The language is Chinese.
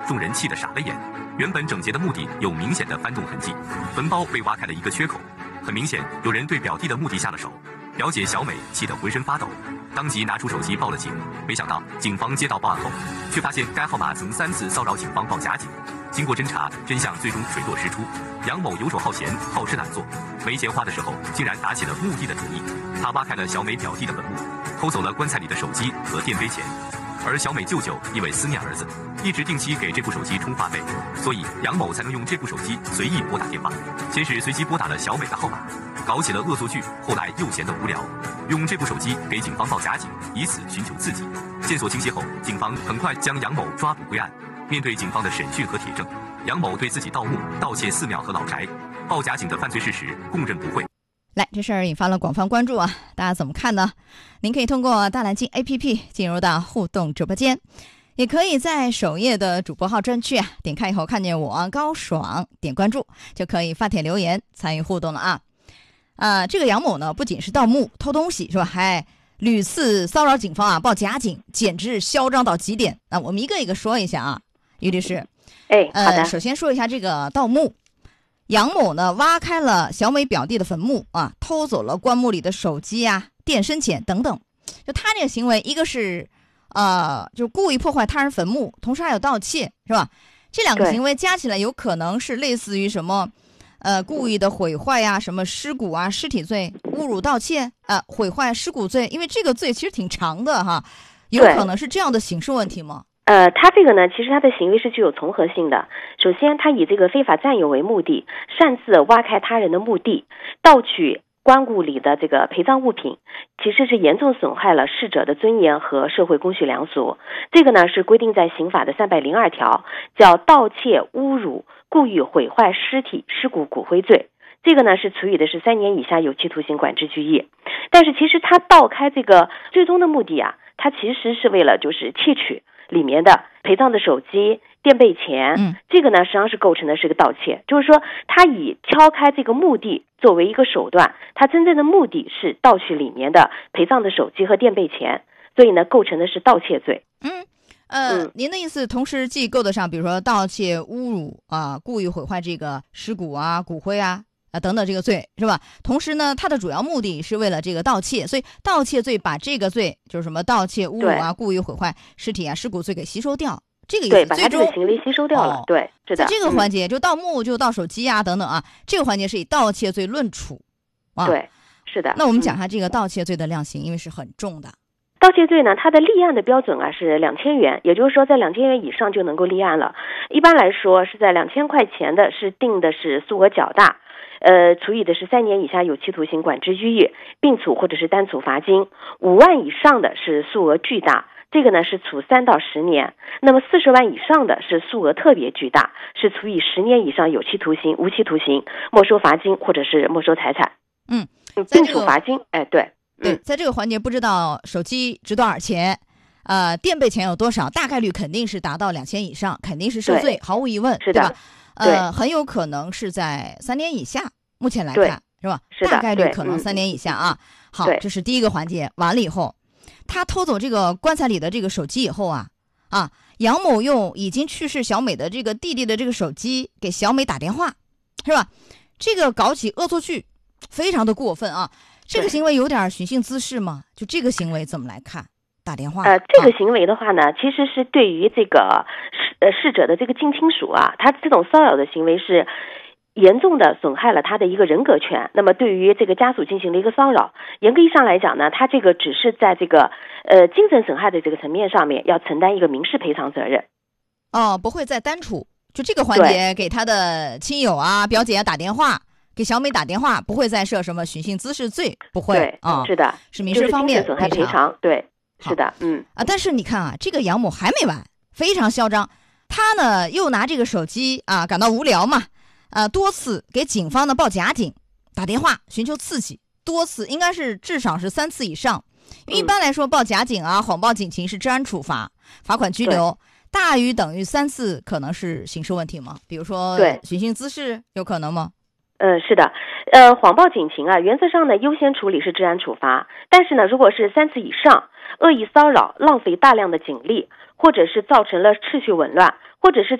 众人气得傻了眼。原本整洁的墓地有明显的翻动痕迹，坟包被挖开了一个缺口，很明显有人对表弟的墓地下了手。表姐小美气得浑身发抖，当即拿出手机报了警。没想到警方接到报案后，却发现该号码曾3次骚扰警方报假警。经过侦查，真相最终水落石出。杨某游手好闲，好吃懒做，没钱花的时候竟然打起了墓地的主意。他挖开了小美表弟的坟墓，偷走了棺材里的手机和电杯钱。而小美舅舅因为思念儿子，一直定期给这部手机充话费，所以杨某才能用这部手机随意拨打电话。先是随机拨打了小美的号码，搞起了恶作剧，后来又闲得无聊，用这部手机给警方报假警，以此寻求刺激。线索清晰后，警方很快将杨某抓捕归案。面对警方的审讯和铁证，杨某对自己盗墓、盗窃寺庙和老宅、报假警的犯罪事实供认不讳。 来，这事儿引发了广泛关注啊，大家怎么看呢？您可以通过大蓝鲸 APP 进入到互动直播间，也可以在首页的主播号专区点开以后看见我高爽，点关注就可以发帖留言参与互动了啊。这个杨某呢，不仅是盗墓偷东西是吧，还屡次骚扰警方报假警，简直嚣张到极点。那我们一个一个说一下啊，于律师。 好的。 首先说一下这个盗墓。杨某呢挖开了小美表弟的坟墓偷走了棺木里的手机电深钱等等。就他这个行为，一个是就故意破坏他人坟墓，同时还有盗窃，是吧？这两个行为加起来有可能是类似于什么故意的毁坏什么尸骨尸体罪、侮辱盗窃毁坏尸骨罪，因为这个罪其实挺长的有可能是这样的刑事问题吗？ 他这个呢，其实他的行为是具有从合性的。首先，他以这个非法占有为目的，擅自挖开他人的墓地，盗取棺木里的这个陪葬物品，其实是严重损害了逝者的尊严和社会公序良俗。这个呢是规定在刑法的302条，叫盗窃、侮辱、故意毁坏尸体、尸骨、骨灰罪。这个呢是处以的是3年以下有期徒刑、管制拘役。但是其实他盗开这个最终的目的他其实是为了就是窃取里面的陪葬的手机、电备钱，这个呢实际上是构成的是个盗窃，就是说他以敲开这个墓地作为一个手段，他真正的目的是盗取里面的陪葬的手机和电备钱，所以呢构成的是盗窃罪。 您的意思同时既够得上比如说盗窃、侮辱故意毁坏这个尸骨骨灰等等这个罪是吧？同时呢，它的主要目的是为了这个盗窃，所以盗窃罪把这个罪就是什么盗窃、侮辱故意毁坏尸体尸骨罪给吸收掉，这个意思。 对，把它这个行为吸收掉了。对，是的。 在这个环节就盗墓、就盗手机等等这个环节是以盗窃罪论处对，是的。 那我们讲一下这个盗窃罪的量刑，因为是很重的。 盗窃罪呢，它的立案的标准是2000元，也就是说在2000元以上就能够立案了。一般来说是在2000块钱的是定的是数额较大。处以的是3年以下有期徒刑、管制拘役，并处或者是单处罚金。5万以上的是数额巨大，这个呢是处3到10年。那么40万以上的是数额特别巨大，是处以10年以上有期徒刑、无期徒刑、没收罚金或者是没收财产。并处罚金。对， 在这个环节不知道手机值多少钱，电备钱有多少，大概率肯定是达到2000以上，肯定是涉罪，毫无疑问， 是的， 对吧？很有可能是在3年以下，目前来看是吧？ 是的， 大概率可能3年以下好，这是第一个环节。完了以后，他偷走这个棺材里的这个手机以后杨某用已经去世小美的这个弟弟的这个手机给小美打电话，是吧？这个搞起恶作剧，非常的过分这个行为有点寻衅滋事吗？就这个行为怎么来看？打电话这个行为的话呢，其实是对于这个逝者的这个近亲属他这种骚扰的行为是严重的损害了他的一个人格权。那么对于这个家属进行了一个骚扰，严格意义上来讲呢，他这个只是在这个精神损害的这个层面上面要承担一个民事赔偿责任。 不会再单处，就这个环节给他的亲友表姐打电话，给小美打电话，不会再设什么寻衅滋事罪，不会是的， 是民事方面损害赔偿。对，是的， 但是你看这个杨某还没完，非常嚣张。他呢又拿这个手机感到无聊嘛，多次给警方呢报假警，打电话寻求刺激，多次应该是至少是3次以上。一般来说报假警谎报警情是治安处罚，罚款拘留，大于等于3次可能是刑事问题吗？比如说寻衅滋事有可能吗？ 是的，谎报警情原则上呢优先处理是治安处罚，但是呢如果是3次以上，恶意骚扰、浪费大量的警力，或者是造成了秩序紊乱，或者是